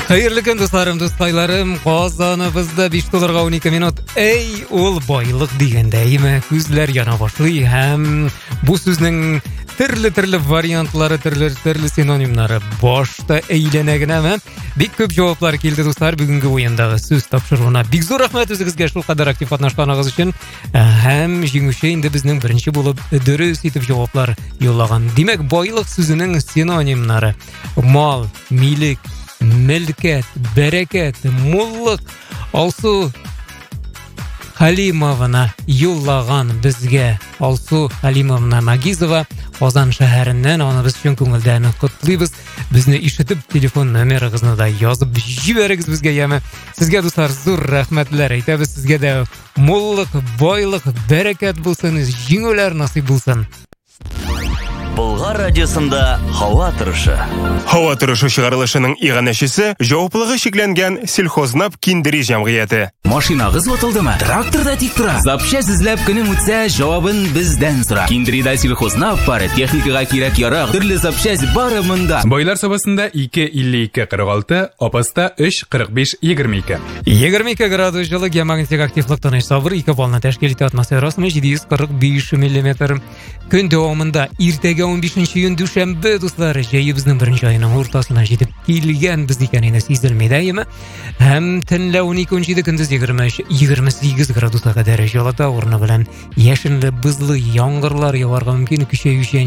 Hayırlı gün dostlarım, Qozonimizda 5 dollarga 12 minut. Ey ol boyliq degandaymi, ko'zlar yana boshli ham bu so'zning turli variantlari, turli sinonimlari boshda aylanagina bek ko'p javoblar keldi do'stlar. Bugungi o'yindagi so'z topshiruvina bek zo'r rahmat o'zingizga shu qadar aktiv qatnashganingiz uchun. Ham jinguvchi endi bizning birinchi bo'lib durust etib javoblar yo'llagan. Demak, boyliq so'zining sinonimlari: mol, milik, milkat, barakat, mulliq. Alsu Halimovna yo'llagan bizga. Alsu Halimovna Magizova Qozon shaharidan, ona biz uchun ko'ngildan qutlaymiz. Bizni eshitib telefon nomeringizni da yozib jibaringiz bizga yami. Sizga do'stlar zo'r rahmatlar aytamiz. Sizga da mulliq, boyliq, barakat bo'lsin, jinguvlar nasib bo'lsin. Болгар радиосында Һава торышы. Һава торышы чыгарылышының иганәчесе җаваплыгы шикләнгән сельхознап киндери җәмгыяте. Машинагыз ватылдымы? Тракторда тик тора. Запчасть эзләп көнең үтсә, җавабын бездән сора. Киндерида сельхознап бары техникага кирәк ярак, төрле запчасть бары монда. Байлар сабасында 2.52.46, Апаста 3.45.22. 22 градус жылы геомагнитик активлыктан исәбер 2 балны тәшкил итә, атмосферасы 745 мм. Көн дәвамында иртәгә 15 душанбе дуслар, җәйебезнең беренче айының уртасына җитеп килгән без икәнне сизелмәдәйме? Һәм төнлә 12 көндез 23-28 градуска кадәр җылыта, урыны белән яшенле бызлы яңгырлар яварга мөмкин, көчәючән